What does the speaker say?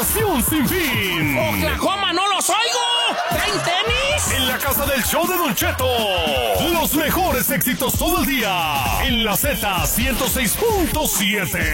Sin fin. ¡Oklahoma, no los oigo! ¿Traen tenis? En la casa del show de Don Cheto. Los mejores éxitos todo el día. En la Z 106.7.